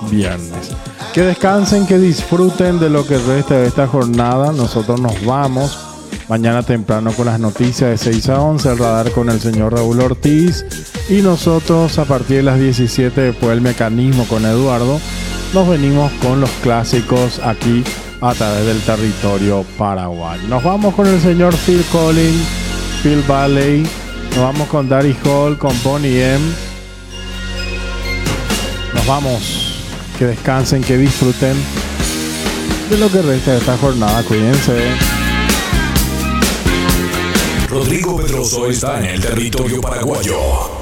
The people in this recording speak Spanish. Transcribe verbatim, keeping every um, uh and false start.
viernes. Que descansen, que disfruten de lo que resta de esta jornada. Nosotros nos vamos mañana temprano con las noticias de seis a once, el radar con el señor Raúl Ortiz. Y nosotros a partir de las diecisiete, después el mecanismo con Eduardo, nos venimos con los clásicos aquí a través del territorio paraguayo. Nos vamos con el señor Phil Collins, Phil Valley. Nos vamos con Daddy Hall, con Bonnie M. Nos vamos. Que descansen, que disfruten de lo que resta de esta jornada. Cuídense. Rodrigo Pedroso está en el territorio paraguayo.